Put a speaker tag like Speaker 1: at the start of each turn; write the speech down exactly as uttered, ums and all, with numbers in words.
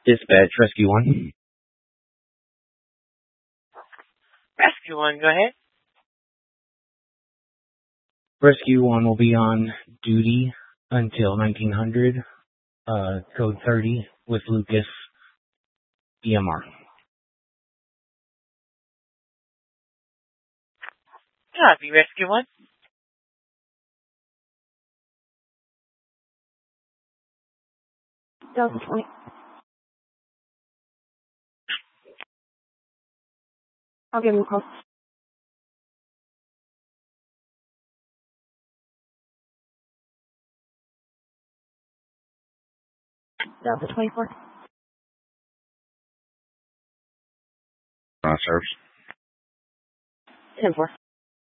Speaker 1: Dispatch, Rescue one.
Speaker 2: Rescue one, go ahead.
Speaker 1: Rescue one will be on duty until nineteen hundred, uh, code thirty with Lucas, E M R.
Speaker 2: Copy, Rescue one.
Speaker 3: Delta twenty. I'll give him a call. Delta twenty-four.
Speaker 4: Uh, service.
Speaker 3: ten four.